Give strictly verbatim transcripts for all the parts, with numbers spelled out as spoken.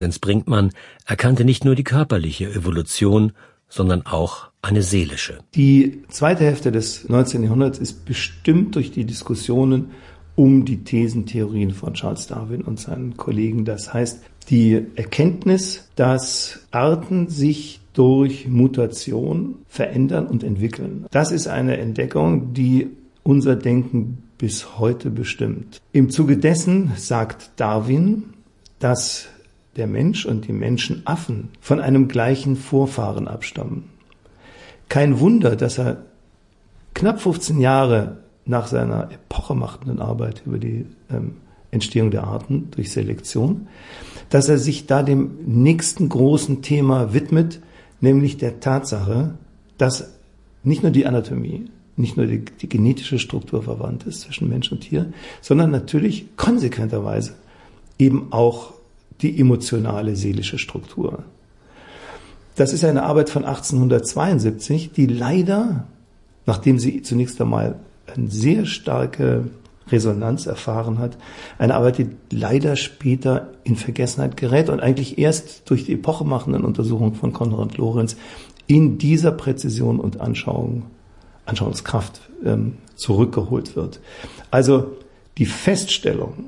Vinzenz Brinkmann erkannte nicht nur die körperliche Evolution, sondern auch eine seelische. Die zweite Hälfte des neunzehnten Jahrhunderts ist bestimmt durch die Diskussionen um die Thesentheorien von Charles Darwin und seinen Kollegen. Das heißt, die Erkenntnis, dass Arten sich durch Mutation verändern und entwickeln. Das ist eine Entdeckung, die unser Denken bis heute bestimmt. Im Zuge dessen sagt Darwin, dass der Mensch und die Menschenaffen von einem gleichen Vorfahren abstammen. Kein Wunder, dass er knapp fünfzehn Jahre nach seiner epochemachenden Arbeit über die ähm, Entstehung der Arten durch Selektion, dass er sich da dem nächsten großen Thema widmet, nämlich der Tatsache, dass nicht nur die Anatomie, nicht nur die, die genetische Struktur verwandt ist zwischen Mensch und Tier, sondern natürlich konsequenterweise eben auch die emotionale, seelische Struktur. Das ist eine Arbeit von achtzehnhundertzweiundsiebzig, die leider, nachdem sie zunächst einmal eine sehr starke Resonanz erfahren hat, eine Arbeit, die leider später in Vergessenheit gerät und eigentlich erst durch die epochemachenden Untersuchungen von Konrad Lorenz in dieser Präzision und Anschauung, Anschauungskraft ähm, zurückgeholt wird. Also die Feststellung,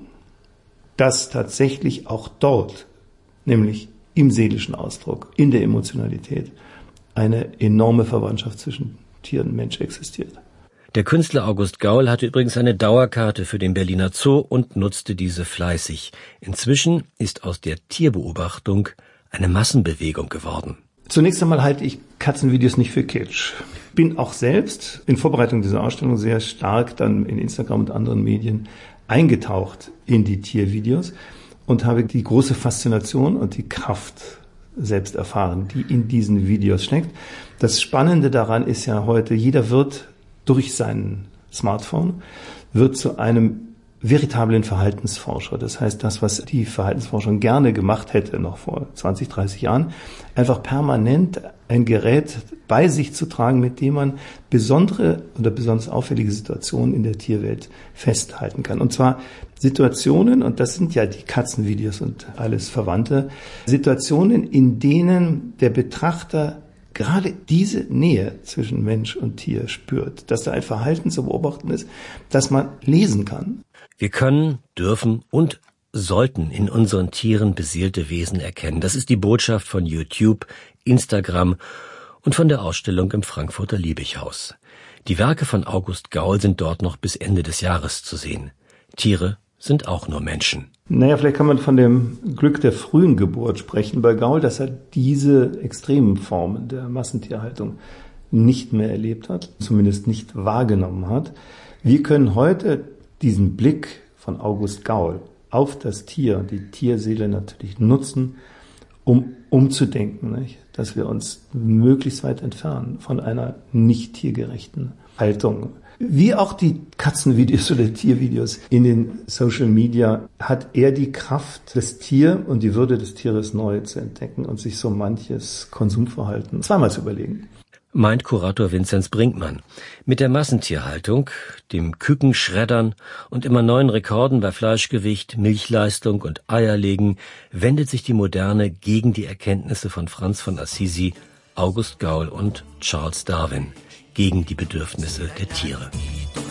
dass tatsächlich auch dort, nämlich im seelischen Ausdruck, in der Emotionalität, eine enorme Verwandtschaft zwischen Tier und Mensch existiert. Der Künstler August Gaul hatte übrigens eine Dauerkarte für den Berliner Zoo und nutzte diese fleißig. Inzwischen ist aus der Tierbeobachtung eine Massenbewegung geworden. Zunächst einmal halte ich Katzenvideos nicht für Kitsch. Bin auch selbst in Vorbereitung dieser Ausstellung sehr stark dann in Instagram und anderen Medien eingetaucht in die Tiervideos und habe die große Faszination und die Kraft selbst erfahren, die in diesen Videos steckt. Das Spannende daran ist ja heute, jeder wird durch sein Smartphone, wird zu einem veritablen Verhaltensforscher. Das heißt, das, was die Verhaltensforschung gerne gemacht hätte, noch vor zwanzig, dreißig Jahren, einfach permanent ein Gerät bei sich zu tragen, mit dem man besondere oder besonders auffällige Situationen in der Tierwelt festhalten kann. Und zwar Situationen, und das sind ja die Katzenvideos und alles Verwandte, Situationen, in denen der Betrachter gerade diese Nähe zwischen Mensch und Tier spürt, dass da ein Verhalten zu beobachten ist, das man lesen kann. Wir können, dürfen und sollten in unseren Tieren beseelte Wesen erkennen. Das ist die Botschaft von YouTube, Instagram und von der Ausstellung im Frankfurter Liebighaus. Die Werke von August Gaul sind dort noch bis Ende des Jahres zu sehen. Tiere sind auch nur Menschen. Naja, vielleicht kann man von dem Glück der frühen Geburt sprechen bei Gaul, dass er diese extremen Formen der Massentierhaltung nicht mehr erlebt hat, zumindest nicht wahrgenommen hat. Wir können heute diesen Blick von August Gaul auf das Tier, die Tierseele natürlich nutzen, um umzudenken, nicht? Dass wir uns möglichst weit entfernen von einer nicht tiergerechten Haltung. Wie auch die Katzenvideos oder Tiervideos in den Social Media hat er die Kraft, das Tier und die Würde des Tieres neu zu entdecken und sich so manches Konsumverhalten zweimal zu überlegen. Meint Kurator Vinzenz Brinkmann. Mit der Massentierhaltung, dem Kükenschreddern und immer neuen Rekorden bei Fleischgewicht, Milchleistung und Eierlegen wendet sich die Moderne gegen die Erkenntnisse von Franz von Assisi, August Gaul und Charles Darwin, gegen die Bedürfnisse der Tiere.